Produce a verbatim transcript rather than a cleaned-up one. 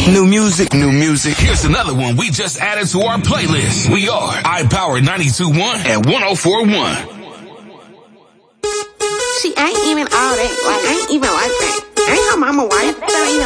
New music, new music. Here's another one we just added to our playlist. We are iPower ninety-two point one and one oh four point one. She ain't even all that. Like, I ain't even like that. Ain't her mama wife. That ain't even